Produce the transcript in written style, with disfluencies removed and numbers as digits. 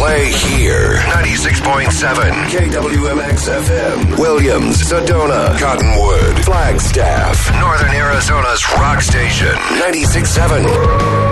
Play here. 96.7 KWMX FM. Williams, Sedona, Cottonwood, Flagstaff. Northern Arizona's rock station. 96.7